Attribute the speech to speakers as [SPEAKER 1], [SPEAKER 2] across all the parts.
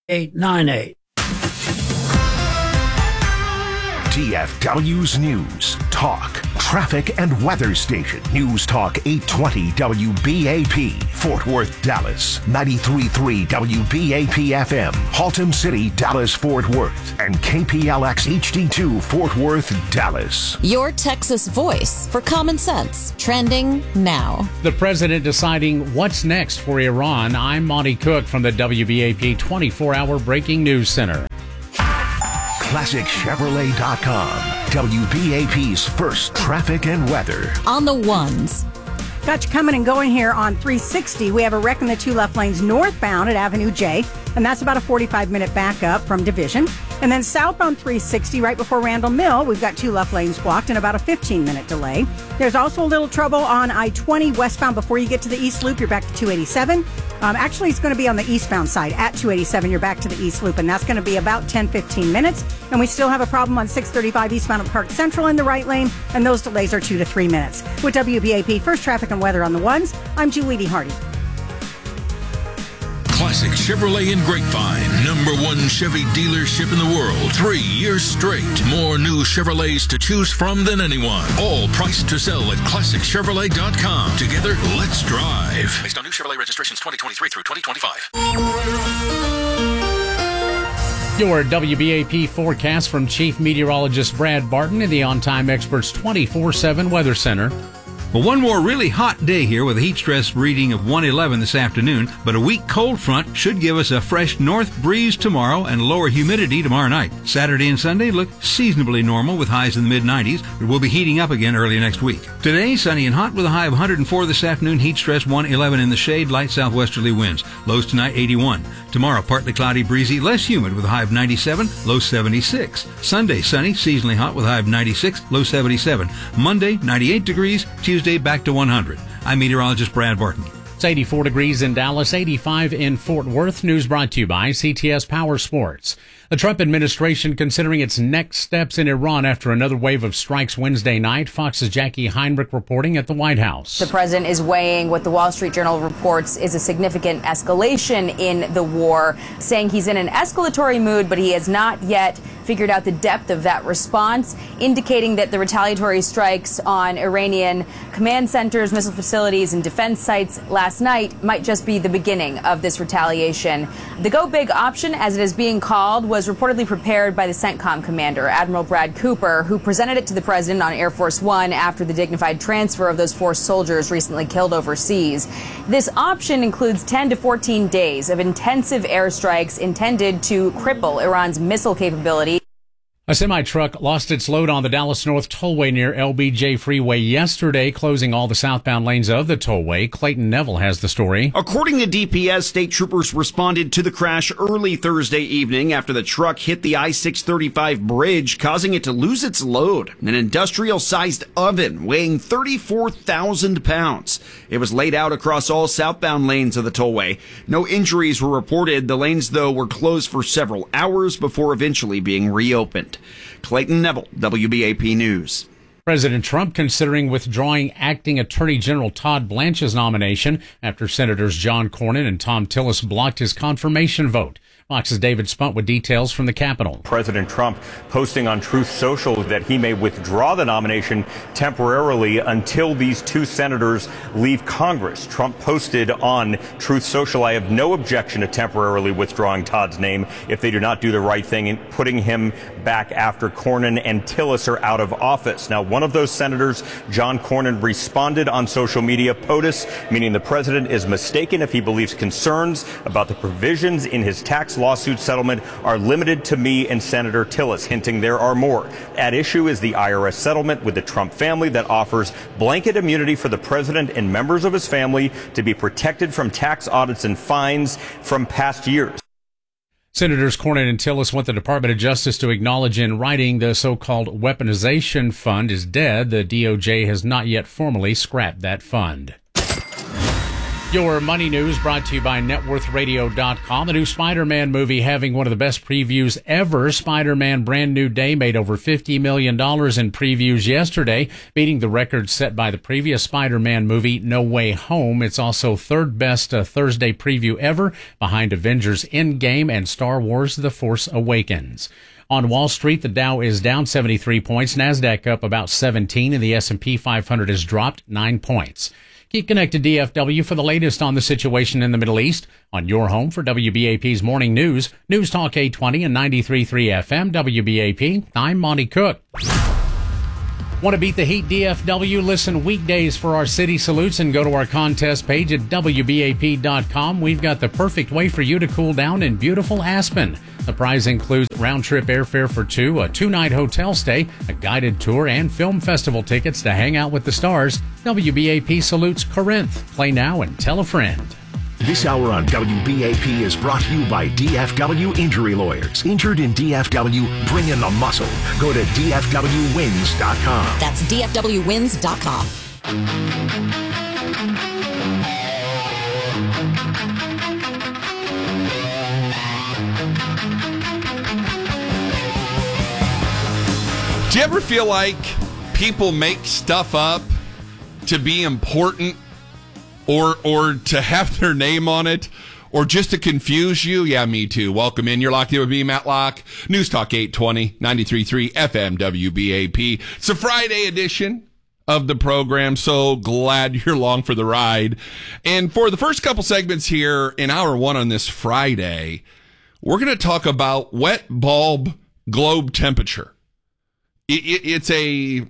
[SPEAKER 1] 898.
[SPEAKER 2] DFW's News, Talk, Traffic and Weather Station. News Talk 820 WBAP, Fort Worth, Dallas. 93.3 WBAP FM, Haltom City, Dallas, Fort Worth. And KPLX HD2, Fort Worth, Dallas.
[SPEAKER 3] Your Texas voice for common sense. Trending now.
[SPEAKER 4] The president deciding what's next for Iran. I'm Monty Cook from the WBAP 24-hour Breaking News Center.
[SPEAKER 2] ClassicChevrolet.com, WBAP's first traffic and weather.
[SPEAKER 3] On the ones.
[SPEAKER 5] Got you coming and going here on 360. We have a wreck in the two left lanes northbound at Avenue J, and that's about a 45-minute backup from Division. And then southbound 360, right before Randall Mill, we've got two left lanes blocked and about a 15-minute delay. There's also a little trouble on I-20 westbound before you get to the East Loop. You're back to 287. Actually, it's going to be on the eastbound side at 287. You're back to the East Loop, and that's going to be about 10-15 minutes. And we still have a problem on 635 eastbound at Park Central in the right lane, and those delays are 2 to 3 minutes. With WBAP First Traffic and Weather on the ones, I'm Julie Hardy.
[SPEAKER 6] Classic Chevrolet in Grapevine, #1 Chevy dealership in the world. 3 years straight. More new Chevrolets to choose from than anyone. All priced to sell at ClassicChevrolet.com. Together, let's drive. Based on new Chevrolet registrations 2023 through 2025.
[SPEAKER 4] Your WBAP forecast from Chief Meteorologist Brad Barton in the On Time Experts 24/7 Weather Center.
[SPEAKER 7] Well, one more really hot day here with a heat stress reading of 111 this afternoon, but a weak cold front should give us a fresh north breeze tomorrow and lower humidity tomorrow night. Saturday and Sunday look seasonably normal with highs in the mid-90s, but we'll be heating up again early next week. Today, sunny and hot with a high of 104 this afternoon, heat stress 111 in the shade, light southwesterly winds. Lows tonight 81. Tomorrow, partly cloudy, breezy, less humid with a high of 97, low 76. Sunday, sunny, seasonally hot with a high of 96, low 77. Monday, 98 degrees. Tuesday, back to 100. I'm meteorologist Brad Barton.
[SPEAKER 4] It's 84 degrees in Dallas, 85 in Fort Worth. News brought to you by CTS Power Sports. The Trump administration considering its next steps in Iran after another wave of strikes Wednesday night. Fox's Jackie Heinrich reporting at the White House.
[SPEAKER 8] The president is weighing what the Wall Street Journal reports is a significant escalation in the war, saying he's in an escalatory mood, but he has not yet figured out the depth of that response, indicating that the retaliatory strikes on Iranian command centers, missile facilities, and defense sites last night might just be the beginning of this retaliation. The go big option, as it is being called, was reportedly prepared by the CENTCOM commander, Admiral Brad Cooper, who presented it to the president on Air Force One after the dignified transfer of those 4 soldiers recently killed overseas. This option includes 10 to 14 days of intensive airstrikes intended to cripple Iran's missile capability.
[SPEAKER 4] A semi-truck lost its load on the Dallas North Tollway near LBJ Freeway yesterday, closing all the southbound lanes of the tollway. Clayton Neville has the story.
[SPEAKER 9] According to DPS, state troopers responded to the crash early Thursday evening after the truck hit the I-635 bridge, causing it to lose its load, an industrial-sized oven weighing 34,000 pounds. It was laid out across all southbound lanes of the tollway. No injuries were reported. The lanes, though, were closed for several hours before eventually being reopened. Clayton Neville, WBAP News.
[SPEAKER 4] President Trump considering withdrawing acting Attorney General Todd Blanche's nomination after Senators John Cornyn and Thom Tillis blocked his confirmation vote. Fox's David Spunt with details from the Capitol.
[SPEAKER 10] President Trump posting on Truth Social that he may withdraw the nomination temporarily until these 2 senators leave Congress. Trump posted on Truth Social, I have no objection to temporarily withdrawing Todd's name if they do not do the right thing and putting him back after Cornyn and Tillis are out of office. Now, one of those senators, John Cornyn, responded on social media, POTUS, meaning the president is mistaken if he believes concerns about the provisions in his tax lawsuit settlement are limited to me and Senator Tillis, hinting there are more. At issue is the IRS settlement with the Trump family that offers blanket immunity for the president and members of his family to be protected from tax audits and fines from past years.
[SPEAKER 4] Senators Cornyn and Tillis want the Department of Justice to acknowledge in writing the so-called weaponization fund is dead. The DOJ has not yet formally scrapped that fund. Your money news brought to you by networthradio.com. The new Spider-Man movie having one of the best previews ever. Spider-Man Brand New Day made over $50 million in previews yesterday, beating the record set by the previous Spider-Man movie, No Way Home. It's also third best Thursday preview ever, behind Avengers Endgame and Star Wars The Force Awakens. On Wall Street, the Dow is down 73 points, NASDAQ up about 17, and the S&P 500 has dropped 9 points. Keep connected to DFW for the latest on the situation in the Middle East on your home for WBAP's Morning News, News Talk 820 and 93.3 FM, WBAP. I'm Monty Cook. Want to beat the heat, DFW? Listen weekdays for our city salutes and go to our contest page at WBAP.com. We've got the perfect way for you to cool down in beautiful Aspen. The prize includes round-trip airfare for two, a 2-night hotel stay, a guided tour, and film festival tickets to hang out with the stars. WBAP salutes Corinth. Play now and tell a friend.
[SPEAKER 2] This hour on WBAP is brought to you by DFW Injury Lawyers. Injured in DFW, bring in the muscle. Go to DFWwins.com.
[SPEAKER 3] That's DFWwins.com.
[SPEAKER 1] Do you ever feel like people make stuff up to be important or to have their name on it or just to confuse you? Yeah, me too. Welcome in. You're locked in with me, Matt Locke. News Talk 820, 93.3 FM WBAP. It's a Friday edition of the program. So glad you're along for the ride. And for the first couple segments here in hour one on this Friday, we're going to talk about wet bulb globe temperature. It's a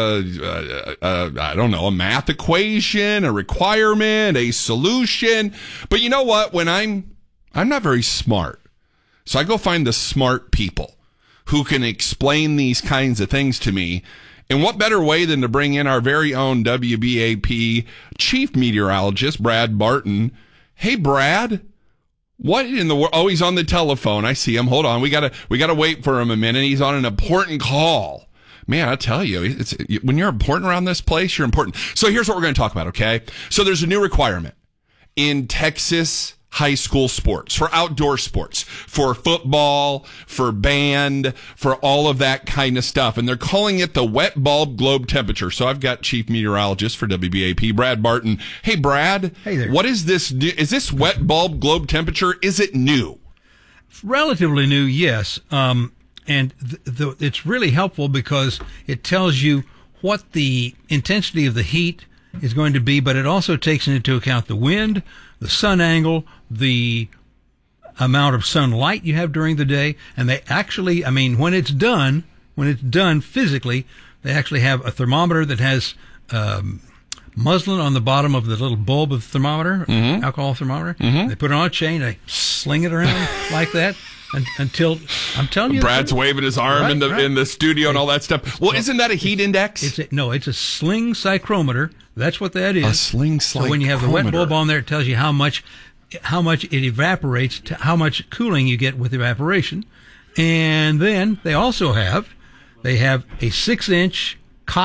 [SPEAKER 1] I don't know, a math equation, a requirement, a solution. But you know what? When I'm not very smart, so I go find the smart people who can explain these kinds of things to me. And what better way than to bring in our very own WBAP chief meteorologist, Brad Barton. Hey, Brad. What in the world? Oh, he's on the telephone. I see him. Hold on. We gotta wait for him a minute. He's on an important call. Man, I tell you, when you're important around this place, you're important. So here's what we're going to talk about, okay? So there's a new requirement in Texas high school sports, for outdoor sports, for football, for band, for all of that kind of stuff. And they're calling it the wet bulb globe temperature. So I've got chief meteorologist for WBAP, Brad Barton. Hey, Brad.
[SPEAKER 11] Hey there.
[SPEAKER 1] What is this? Is this wet bulb globe temperature? Is it new?
[SPEAKER 11] Relatively new, yes. And it's really helpful because it tells you what the intensity of the heat is going to be, but it also takes into account the wind, the sun angle, the amount of sunlight you have during the day. And they actually, when it's done physically, they actually have a thermometer that has muslin on the bottom of the little bulb of the thermometer, alcohol thermometer. Mm-hmm. They put it on a chain, they sling it around like that. Until I'm telling you,
[SPEAKER 1] Brad's waving his arm in the studio and all that stuff. Well, isn't that a heat index?
[SPEAKER 11] It's a sling psychrometer. That's what that is.
[SPEAKER 1] A sling psychrometer.
[SPEAKER 11] So when you have the wet bulb on there, it tells you how much it evaporates, to how much cooling you get with evaporation. And then they also have a 6-inch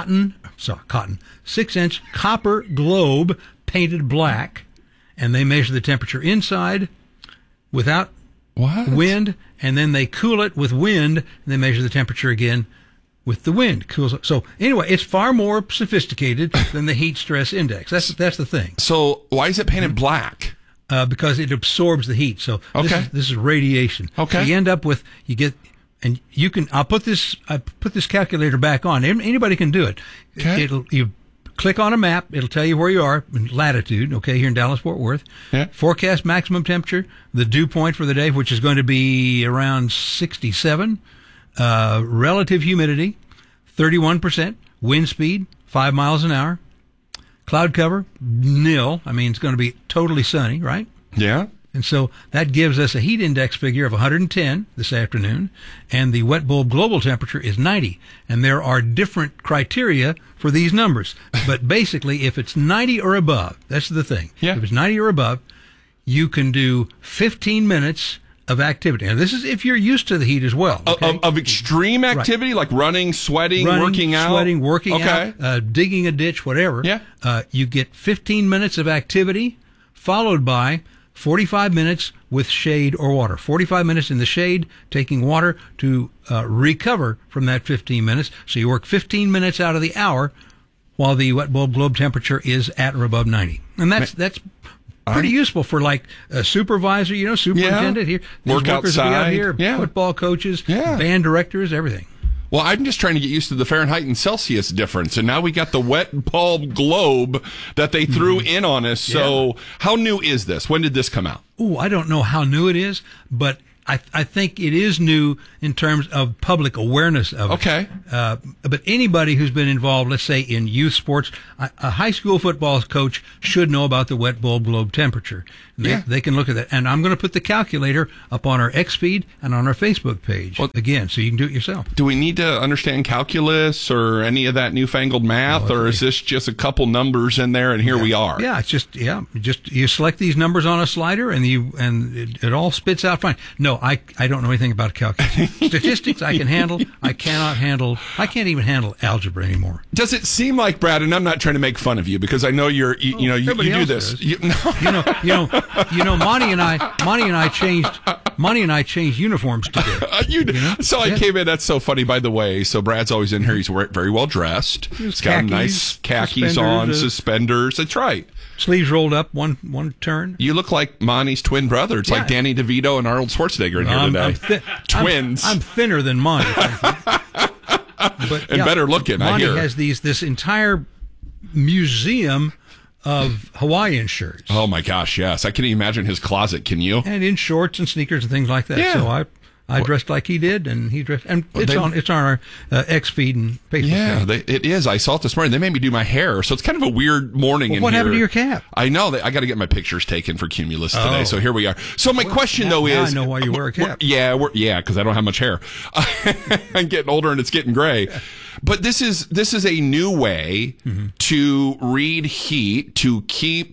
[SPEAKER 11] 6-inch copper globe painted black, and they measure the temperature inside without wind, and then they cool it with wind, and they measure the temperature again with the wind. So anyway, it's far more sophisticated than the heat stress index. That's the thing.
[SPEAKER 1] So why is it painted black?
[SPEAKER 11] Because it absorbs the heat. So this is radiation.
[SPEAKER 1] Okay.
[SPEAKER 11] So you end up with, I'll put this calculator back on. Anybody can do it.
[SPEAKER 1] Okay.
[SPEAKER 11] You click on a map. It'll tell you where you are in latitude, okay, here in Dallas-Fort Worth.
[SPEAKER 1] Yeah.
[SPEAKER 11] Forecast maximum temperature, the dew point for the day, which is going to be around 67. Relative humidity, 31%. Wind speed, 5 miles an hour. Cloud cover, nil. It's going to be totally sunny, right?
[SPEAKER 1] Yeah.
[SPEAKER 11] And so that gives us a heat index figure of 110 this afternoon, and the wet bulb global temperature is 90. And there are different criteria for these numbers. But basically, if it's 90 or above, that's the thing.
[SPEAKER 1] Yeah.
[SPEAKER 11] If it's 90 or above, you can do 15 minutes of activity. Now, this is if you're used to the heat as well. Okay?
[SPEAKER 1] Of extreme activity, like running, sweating, working out?
[SPEAKER 11] Working out, digging a ditch, whatever.
[SPEAKER 1] Yeah.
[SPEAKER 11] You get 15 minutes of activity, followed by 45 minutes with shade or water. 45 minutes in the shade, taking water to recover from that 15 minutes. So you work 15 minutes out of the hour while the wet bulb globe temperature is at or above 90. And that's pretty useful for like a supervisor, superintendent here. These
[SPEAKER 1] Work
[SPEAKER 11] workers
[SPEAKER 1] outside.
[SPEAKER 11] will be out here, football coaches, band directors, everything.
[SPEAKER 1] Well, I'm just trying to get used to the Fahrenheit and Celsius difference, and now we got the wet bulb globe that they threw in on us. So how new is this? When did this come out?
[SPEAKER 11] I don't know how new it is, but I think it is new in terms of public awareness of it.
[SPEAKER 1] Okay.
[SPEAKER 11] But anybody who's been involved, let's say in youth sports, a high school football coach should know about the wet bulb globe temperature. They can look at that. And I'm going to put the calculator up on our X feed and on our Facebook page again, so you can do it yourself.
[SPEAKER 1] Do we need to understand calculus or any of that newfangled math, or is this just a couple numbers in there and here we are?
[SPEAKER 11] Yeah, it's just you select these numbers on a slider and it all spits out fine. No, I don't know anything about calculus. Statistics I can handle. I can't even handle algebra anymore.
[SPEAKER 1] Does it seem like, Brad, and I'm not trying to make fun of you because I know you do this.
[SPEAKER 11] Monty and I changed uniforms today.
[SPEAKER 1] So I came in. That's so funny, by the way. So Brad's always in here. He's very well dressed. He's got nice khakis on, suspenders. That's right.
[SPEAKER 11] Sleeves rolled up, one turn.
[SPEAKER 1] You look like Monty's twin brother. It's like Danny DeVito and Arnold Schwarzenegger in here today. Twins.
[SPEAKER 11] I'm thinner than Monty. But
[SPEAKER 1] better looking,
[SPEAKER 11] Monty
[SPEAKER 1] I hear.
[SPEAKER 11] has this entire museum of Hawaiian shirts.
[SPEAKER 1] Oh my gosh, yes. I can imagine his closet, can you?
[SPEAKER 11] And in shorts and sneakers and things like that.
[SPEAKER 1] Yeah.
[SPEAKER 11] So I dressed like he did, and he dressed, and it's on our X feed and Facebook.
[SPEAKER 1] Yeah, it is. I saw it this morning. They made me do my hair, so it's kind of a weird morning.
[SPEAKER 11] What happened to your cap?
[SPEAKER 1] I know. I got to get my pictures taken for Cumulus today. So here we are. So my question though is,
[SPEAKER 11] I know why you wear a cap.
[SPEAKER 1] Because I don't have much hair. I'm getting older and it's getting gray. But this is a new way to read heat, to keep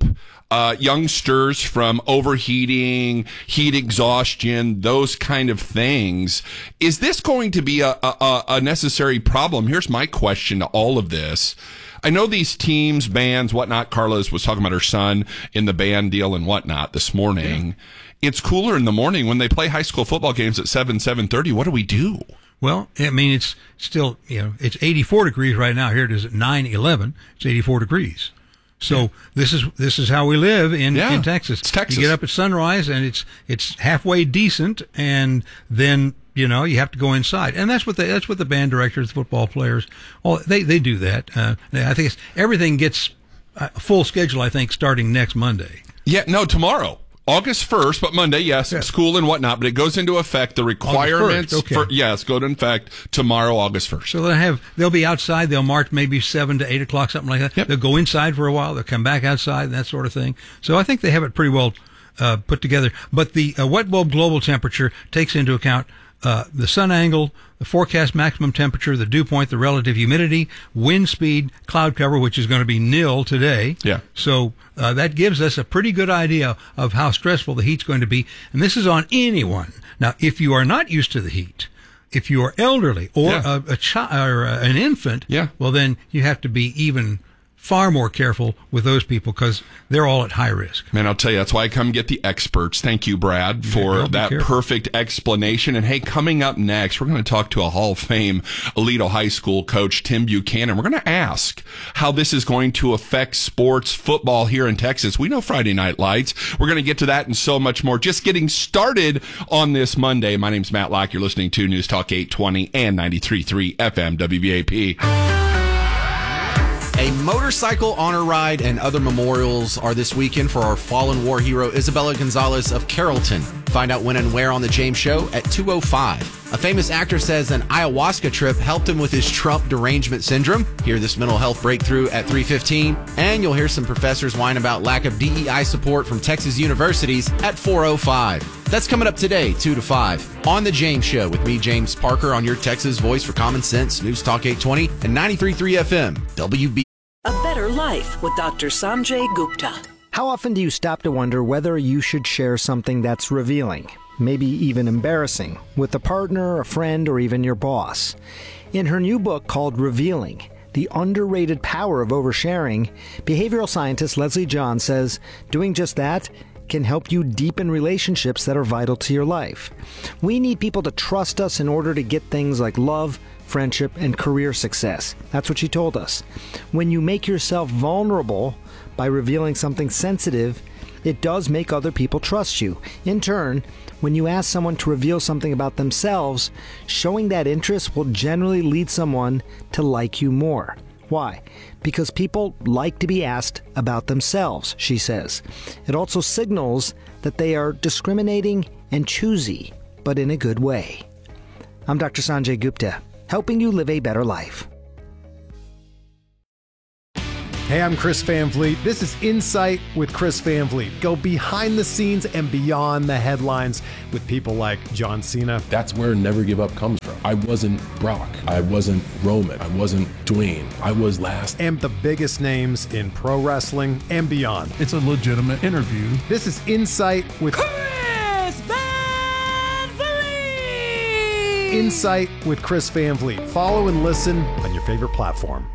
[SPEAKER 1] youngsters from overheating, heat exhaustion, those kind of things. Is this going to be a necessary problem? Here's my question to all of this. I know these teams, bands, whatnot. Carla was talking about her son in the band deal and whatnot this morning. Yeah. It's cooler in the morning when they play high school football games at 7:30. What do we do?
[SPEAKER 11] Well, I mean, it's still, it's 84 degrees right now. Here it is at 9:11. It's 84 degrees. So this is how we live in Texas.
[SPEAKER 1] It's Texas.
[SPEAKER 11] You get up at sunrise and it's halfway decent, and then you have to go inside, and that's what the band directors, the football players, they do that. I think everything gets a full schedule. I think starting next Monday.
[SPEAKER 1] Yeah, no, tomorrow. August 1st, but Monday, yes, school and whatnot, but it goes into effect. The requirements go into effect tomorrow, August 1st.
[SPEAKER 11] So they'll be outside. They'll march maybe 7 to 8 o'clock, something like that. Yep. They'll go inside for a while. They'll come back outside, that sort of thing. So I think they have it pretty well put together. But the wet bulb global temperature takes into account the sun angle, the forecast maximum temperature, the dew point, the relative humidity, wind speed, cloud cover, which is going to be nil today.
[SPEAKER 1] Yeah.
[SPEAKER 11] So that gives us a pretty good idea of how stressful the heat's going to be. And this is on anyone. Now, if you are not used to the heat, if you are elderly or a child or an infant, well, then you have to be even far more careful with those people because they're all at high risk.
[SPEAKER 1] Man, I'll tell you, that's why I come get the experts. Thank you, Brad, for that perfect explanation. And hey, coming up next, we're going to talk to a Hall of Fame Aledo High School coach, Tim Buchanan. We're going to ask how this is going to affect sports football here in Texas. We know Friday Night Lights. We're going to get to that and so much more. Just getting started on this Monday. My name's Matt Locke. You're listening to News Talk 820 and 93.3 FM WBAP.
[SPEAKER 12] A motorcycle honor ride and other memorials are this weekend for our fallen war hero, Isabella Gonzalez of Carrollton. Find out when and where on The James Show at 2:05. A famous actor says an ayahuasca trip helped him with his Trump derangement syndrome. Hear this mental health breakthrough at 3:15. And you'll hear some professors whine about lack of DEI support from Texas universities at 4:05. That's coming up today, 2 to 5, on The James Show with me, James Parker, on your Texas voice for common sense, News Talk 820 and 93.3 FM, WB.
[SPEAKER 13] A better life with Dr. Sanjay Gupta.
[SPEAKER 14] How often do you stop to wonder whether you should share something that's revealing, maybe even embarrassing, with a partner, a friend, or even your boss? In her new book called Revealing, the underrated power of oversharing, behavioral scientist Leslie John says doing just that can help you deepen relationships that are vital to your life. We need people to trust us in order to get things like love, friendship, and career success. That's what she told us. When you make yourself vulnerable by revealing something sensitive, it does make other people trust you. In turn, when you ask someone to reveal something about themselves, showing that interest will generally lead someone to like you more. Why? Because people like to be asked about themselves, she says. It also signals that they are discriminating and choosy, but in a good way. I'm Dr. Sanjay Gupta, helping you live a better life.
[SPEAKER 15] Hey, I'm Chris Van Vliet. This is Insight with Chris Van Vliet. Go behind the scenes and beyond the headlines with people like John Cena.
[SPEAKER 16] That's where Never Give Up comes from. I wasn't Brock. I wasn't Roman. I wasn't Dwayne. I was last.
[SPEAKER 15] And the biggest names in pro wrestling and beyond.
[SPEAKER 17] It's a legitimate interview.
[SPEAKER 15] This is Insight with
[SPEAKER 18] Chris Van Vliet.
[SPEAKER 15] Insight with Chris Van Vliet. Follow and listen on your favorite platform.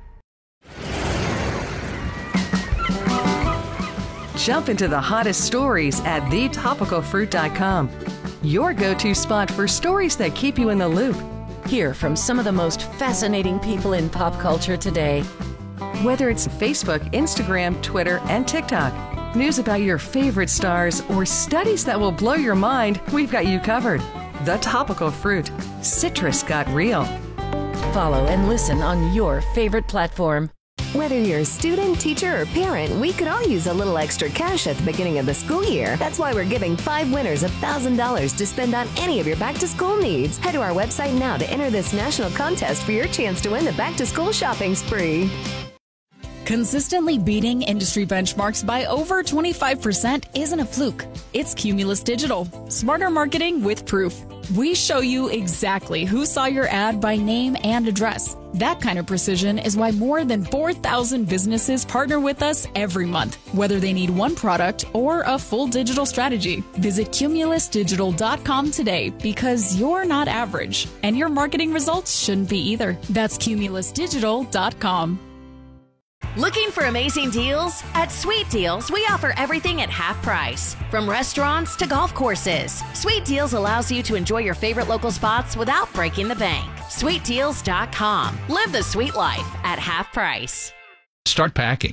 [SPEAKER 19] Jump into the hottest stories at thetopicalfruit.com. Your go-to spot for stories that keep you in the loop.
[SPEAKER 20] Hear from some of the most fascinating people in pop culture today.
[SPEAKER 19] Whether it's Facebook, Instagram, Twitter, and TikTok, news about your favorite stars, or studies that will blow your mind, we've got you covered. The Topical Fruit. Citrus got real.
[SPEAKER 20] Follow and listen on your favorite platform.
[SPEAKER 21] Whether you're a student, teacher, or parent, we could all use a little extra cash at the beginning of the school year. That's why we're giving 5 winners $1,000 to spend on any of your back-to-school needs. Head to our website now to enter this national contest for your chance to win the back-to-school shopping spree.
[SPEAKER 22] Consistently beating industry benchmarks by over 25% isn't a fluke. It's Cumulus Digital. Smarter marketing with proof. We show you exactly who saw your ad by name and address. That kind of precision is why more than 4,000 businesses partner with us every month, whether they need one product or a full digital strategy. Visit cumulusdigital.com today because you're not average, and your marketing results shouldn't be either. That's cumulusdigital.com.
[SPEAKER 23] Looking for amazing deals? At Sweet Deals, we offer everything at half price. From restaurants to golf courses, Sweet Deals allows you to enjoy your favorite local spots without breaking the bank. SweetDeals.com. Live the sweet life at half price.
[SPEAKER 24] Start packing.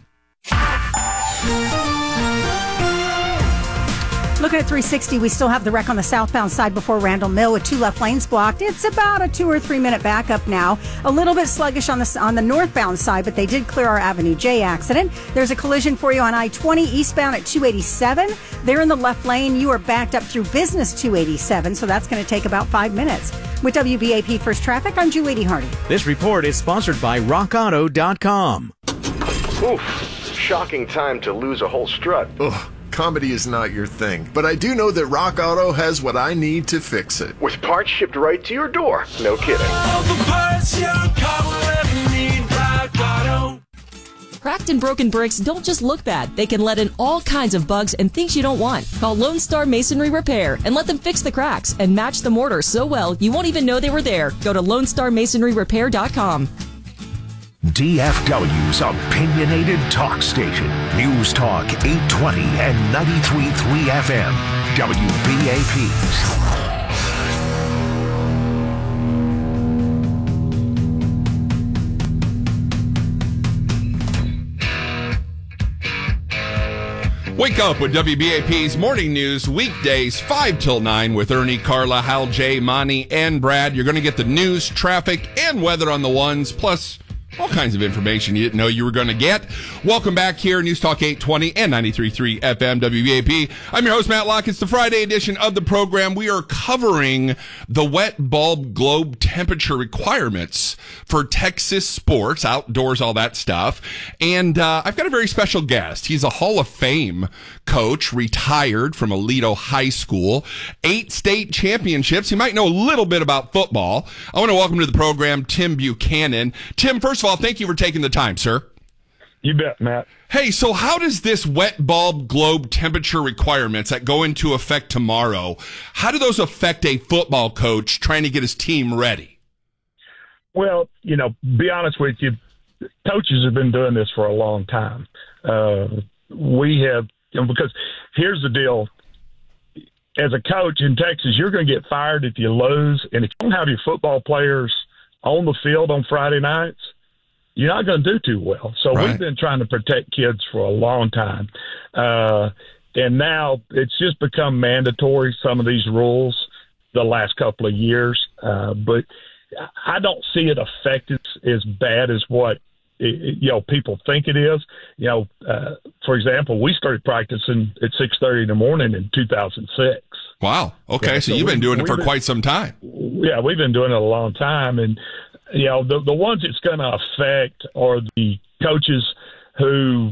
[SPEAKER 5] Looking at 360, we still have the wreck on the southbound side before Randall Mill with 2 left lanes blocked. It's about a 2 or 3 minute backup now. A little bit sluggish on the northbound side, but they did clear our Avenue J accident. There's a collision for you on I-20 eastbound at 287. They're in the left lane. You are backed up through Business 287, so that's going to take about 5 minutes. With WBAP First Traffic, I'm Julie Hardy.
[SPEAKER 25] This report is sponsored by RockAuto.com.
[SPEAKER 26] Oof, shocking time to lose a whole strut. Ugh. Comedy is not your thing, but I do know that Rock Auto has what I need to fix it. With parts shipped right to your door. No kidding. All the parts your car will ever need,
[SPEAKER 27] Rock Auto. Cracked and broken bricks don't just look bad. They can let in all kinds of bugs and things you don't want. Call Lone Star Masonry Repair and let them fix the cracks and match the mortar so well you won't even know they were there. Go to LoneStarMasonryRepair.com.
[SPEAKER 2] DFW's opinionated talk station. News Talk 820 and 93.3 FM. WBAP.
[SPEAKER 1] Wake up with WBAP's morning news weekdays 5 till 9 with Ernie, Carla, Hal, Jay, Monty, and Brad. You're going to get the news, traffic, and weather on the ones, plus all kinds of information you didn't know you were going to get. Welcome back here, News Talk 820 and 93.3 FM WBAP. I'm your host, Matt Locke. It's the Friday edition of the program. We are covering the wet bulb globe temperature requirements for Texas sports, outdoors, all that stuff. And I've got a very special guest. He's a Hall of Fame coach, retired from Aledo High School, 8 state championships. You might know a little bit about football. I want to welcome to the program Tim Buchanan. Tim, first of all, thank you for taking the time, sir.
[SPEAKER 28] You bet, Matt.
[SPEAKER 1] Hey, so how does this wet bulb globe temperature requirements that go into effect tomorrow, how do those affect a football coach trying to get his team ready?
[SPEAKER 28] Well, be honest with you, coaches have been doing this for a long time. We have, because here's the deal. As a coach in Texas, you're going to get fired if you lose. And if you don't have your football players on the field on Friday nights, you're not going to do too well. So we've been trying to protect kids for a long time. And now it's just become mandatory, some of these rules, the last couple of years. But I don't see it affected as bad as what people think it is. For example, we started practicing at 6:30 in the morning in 2006.
[SPEAKER 1] Wow. Okay, so you've been doing it for quite some time.
[SPEAKER 28] Yeah, we've been doing it a long time, and the ones it's going to affect are the coaches who,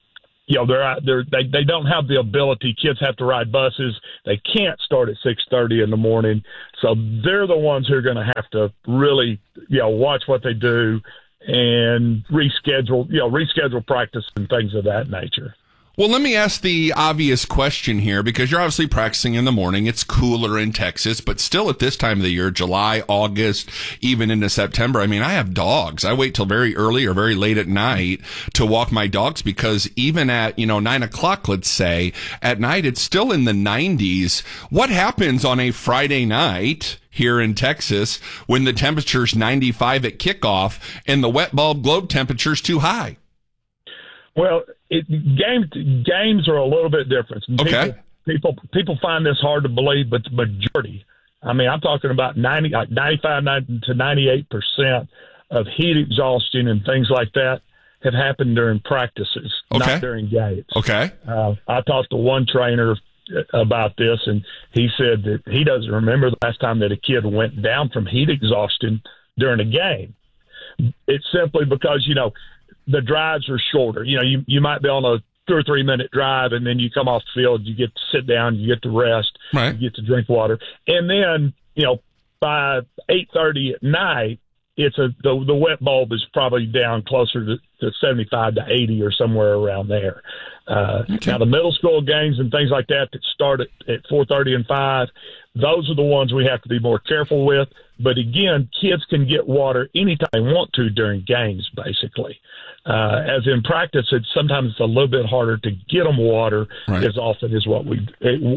[SPEAKER 28] they don't have the ability. Kids have to ride buses. They can't start at 6:30 in the morning, so they're the ones who are going to have to really, watch what they do and reschedule practice and things of that nature.
[SPEAKER 1] Well, let me ask the obvious question here, because you're obviously practicing in the morning. It's cooler in Texas, but still at this time of the year, July, August, even into September. I mean, I have dogs. I wait till very early or very late at night to walk my dogs, because even at, 9 o'clock, let's say, at night, it's still in the 90s. What happens on a Friday night here in Texas when the temperature's 95 at kickoff and the wet bulb globe temperature's too high?
[SPEAKER 28] Well, games are a little bit different.
[SPEAKER 1] Okay.
[SPEAKER 28] People find this hard to believe, but the majority, I mean, I'm talking about 95 to 98% of heat exhaustion and things like that have happened during practices, not during games.
[SPEAKER 1] Okay.
[SPEAKER 28] I talked to one trainer about this, and he said that he doesn't remember the last time that a kid went down from heat exhaustion during a game. It's simply because, the drives are shorter. You might be on a 2 or 3 minute drive, and then you come off the field, you get to sit down, you get to rest, you get to drink water. And then, by 8:30 at night, the wet bulb is probably down closer to 75 to 80 or somewhere around there. Now, the middle school games and things like that start at 4:30 and 5, those are the ones we have to be more careful with. But again, kids can get water anytime they want to during games, basically. As in practice, sometimes it's a little bit harder to get them water as often as what we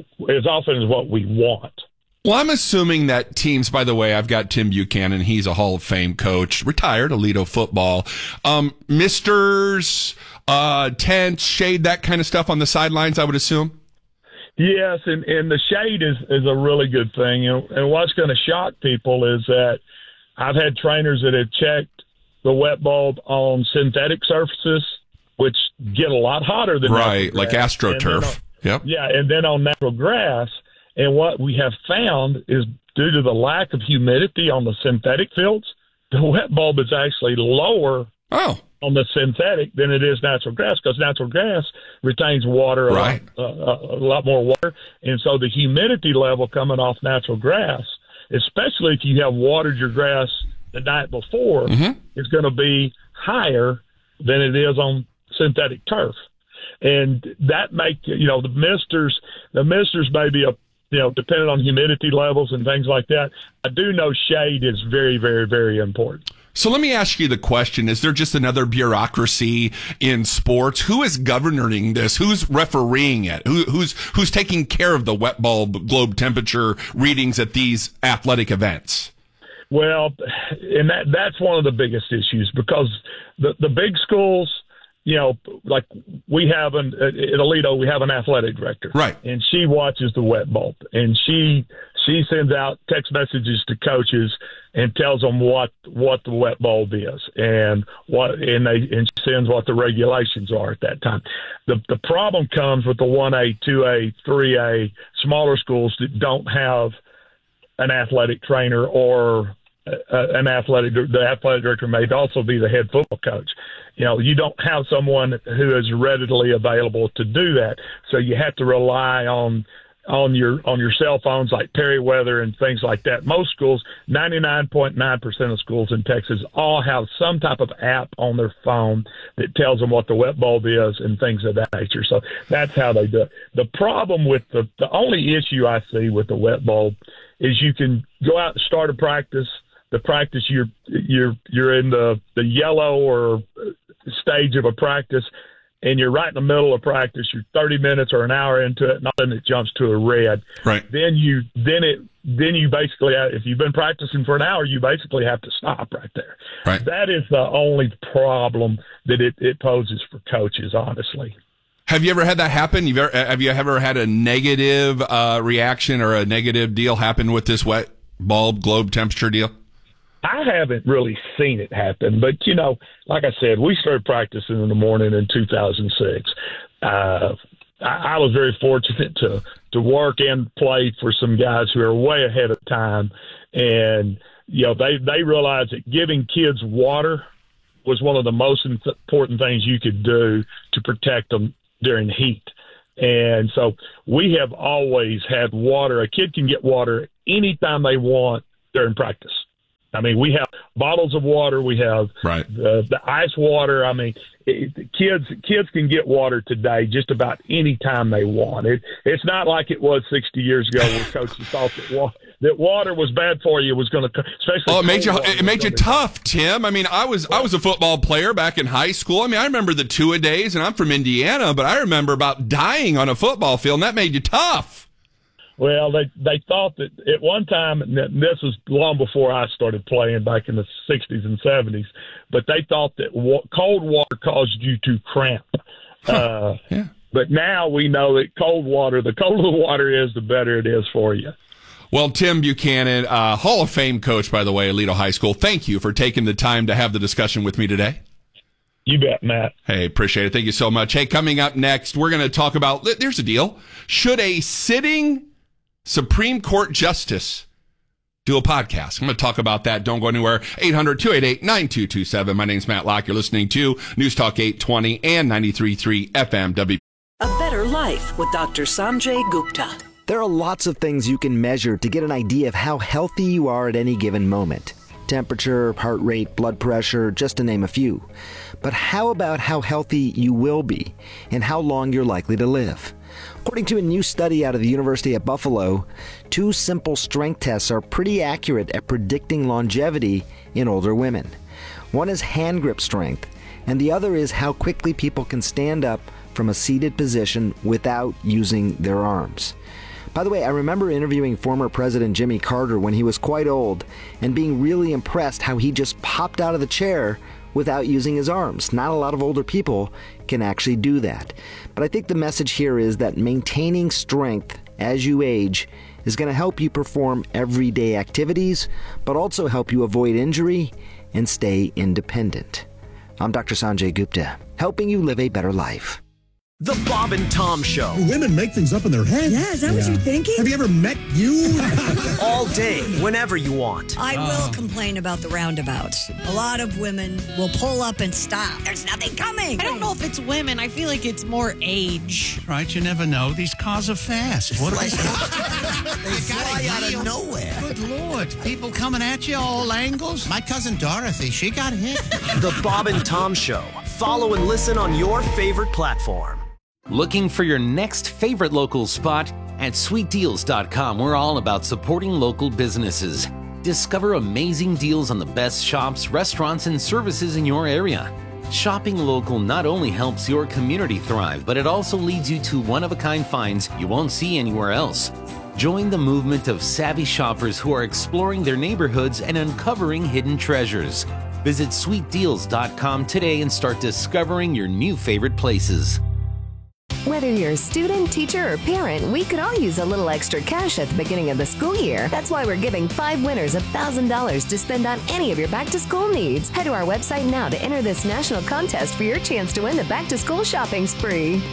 [SPEAKER 28] want.
[SPEAKER 1] Well, I'm assuming that teams, by the way, I've got Tim Buchanan. He's a Hall of Fame coach, retired, Aledo football. Misters, tents, shade, that kind of stuff on the sidelines, I would assume?
[SPEAKER 28] Yes, and the shade is a really good thing. And what's going to shock people is that I've had trainers that have checked the wet bulb on synthetic surfaces, which get a lot hotter than
[SPEAKER 1] like AstroTurf. Yep.
[SPEAKER 28] Yeah, and then on natural grass. And what we have found is due to the lack of humidity on the synthetic fields, the wet bulb is actually lower on the synthetic than it is natural grass, because natural grass retains water, a lot more water. And so the humidity level coming off natural grass, especially if you have watered your grass the night before, is going to be higher than it is on synthetic turf. And that the misters may be depending on humidity levels and things like that. I do know shade is very, very, very important.
[SPEAKER 1] So let me ask you the question. Is there just another bureaucracy in sports? Who is governing this? Who's refereeing it? Who's taking care of the wet bulb globe temperature readings at these athletic events?
[SPEAKER 28] Well, and that's one of the biggest issues, because the big schools, like we have at Aledo, we have an athletic director, and she watches the wet bulb, and she sends out text messages to coaches and tells them what the wet bulb is and she sends what the regulations are at that time. The problem comes with the 1A, 2A, 3A smaller schools that don't have an athletic trainer or the athletic director may also be the head football coach. You don't have someone who is readily available to do that, so you have to rely on your cell phones like Perryweather and things like that. Most schools, 99.9% of schools in Texas, all have some type of app on their phone that tells them what the wet bulb is and things of that nature. So that's how they do it. The problem with the only issue I see with the wet bulb is you can go out and start a practice the practice you're in the yellow or stage of a practice, and you're right in the middle of practice, you're 30 minutes or an hour into it, and all of a sudden it jumps to a red.
[SPEAKER 1] Right.
[SPEAKER 28] Then you basically, if you've been practicing for an hour, you basically have to stop right there.
[SPEAKER 1] Right.
[SPEAKER 28] That is the only problem that it poses for coaches, honestly.
[SPEAKER 1] Have you ever had that happen? Have you ever had a negative reaction or a negative deal happen with this wet bulb globe temperature deal?
[SPEAKER 28] I haven't really seen it happen, but, like I said, we started practicing in the morning in 2006. I was very fortunate to work and play for some guys who are way ahead of time. And, they realized that giving kids water was one of the most important things you could do to protect them during heat. And so we have always had water. A kid can get water anytime they want during practice. I mean, we have bottles of water. We have the ice water. I mean, kids can get water today just about any time they want. It's not like it was 60 years ago where coaches thought that water was bad for you. Was going to, especially.
[SPEAKER 1] It made you tough, Tim. I mean, I was a football player back in high school. I mean, I remember the two-a-days, and I'm from Indiana, but I remember about dying on a football field, and that made you tough.
[SPEAKER 28] Well, they thought that at one time, and this was long before I started playing back in the 60s and 70s, but they thought that cold water caused you to cramp.
[SPEAKER 1] Yeah.
[SPEAKER 28] But now we know that the colder the water is, the better it is for you.
[SPEAKER 1] Well, Tim Buchanan, Hall of Fame coach, by the way, Aledo High School, thank you for taking the time to have the discussion with me today.
[SPEAKER 28] You bet, Matt.
[SPEAKER 1] Hey, appreciate it. Thank you so much. Hey, coming up next, we're going to talk about, there's a deal. Should a sitting Supreme Court Justice do a podcast? I'm going to talk about that. Don't go anywhere. 800-288-9227. My name's Matt Locke. You're listening to News Talk 820 and 93.3 FM WP.
[SPEAKER 13] A Better Life with Dr. Sanjay Gupta.
[SPEAKER 14] There are lots of things you can measure to get an idea of how healthy you are at any given moment. Temperature, heart rate, blood pressure, just to name a few. But how about how healthy you will be and how long you're likely to live? According to a new study out of the University at Buffalo, 2 simple strength tests are pretty accurate at predicting longevity in older women. One is hand grip strength, and the other is how quickly people can stand up from a seated position without using their arms. By the way, I remember interviewing former President Jimmy Carter when he was quite old and being really impressed how he just popped out of the chair without using his arms. Not a lot of older people can actually do that. But I think the message here is that maintaining strength as you age is going to help you perform everyday activities, but also help you avoid injury and stay independent. I'm Dr. Sanjay Gupta, helping you live a better life.
[SPEAKER 4] The Bob and Tom Show.
[SPEAKER 6] Women make things up in their head.
[SPEAKER 7] Yeah, is that what you're thinking?
[SPEAKER 6] Have you ever met you?
[SPEAKER 4] All day, whenever you want.
[SPEAKER 7] I will complain about the roundabouts. A lot of women will pull up and stop. There's nothing coming.
[SPEAKER 8] I don't know if it's women. I feel like it's more age.
[SPEAKER 9] Right, you never know. These cars are fast. What are
[SPEAKER 7] They fly out of nowhere.
[SPEAKER 9] Good Lord. People coming at you all angles. My cousin Dorothy, she got hit.
[SPEAKER 4] The Bob and Tom Show. Follow and listen on your favorite platform.
[SPEAKER 10] Looking for your next favorite local spot? At sweetdeals.com, we're all about supporting local businesses. Discover amazing deals on the best shops, restaurants, and services in your area. Shopping local not only helps your community thrive, but it also leads you to one-of-a-kind finds you won't see anywhere else. Join the movement of savvy shoppers who are exploring their neighborhoods and uncovering hidden treasures. Visit sweetdeals.com today and start discovering your new favorite places.
[SPEAKER 21] Whether you're a student, teacher, or parent, we could all use a little extra cash at the beginning of the school year. That's why we're giving 5 winners $1,000 to spend on any of your back-to-school needs. Head to our website now to enter this national contest for your chance to win the back-to-school shopping spree.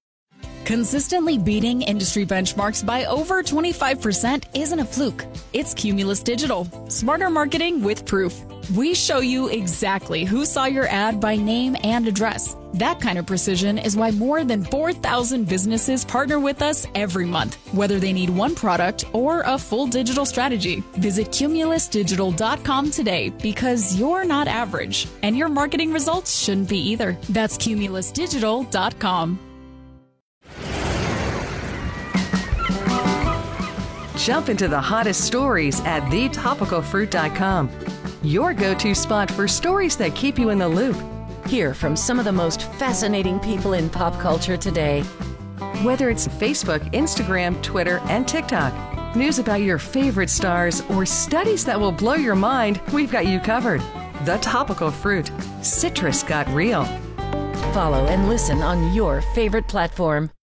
[SPEAKER 22] Consistently beating industry benchmarks by over 25% isn't a fluke. It's Cumulus Digital. Smarter marketing with proof. We show you exactly who saw your ad by name and address. That kind of precision is why more than 4,000 businesses partner with us every month, whether they need one product or a full digital strategy. Visit cumulusdigital.com today because you're not average, and your marketing results shouldn't be either. That's cumulusdigital.com.
[SPEAKER 19] Jump into the hottest stories at thetopicalfruit.com. your go-to spot for stories that keep you in the loop.
[SPEAKER 20] Hear from some of the most fascinating people in pop culture today.
[SPEAKER 19] Whether it's Facebook, Instagram, Twitter, and TikTok, news about your favorite stars, or studies that will blow your mind, we've got you covered. The Topical Fruit. Citrus got real.
[SPEAKER 20] Follow and listen on your favorite platform.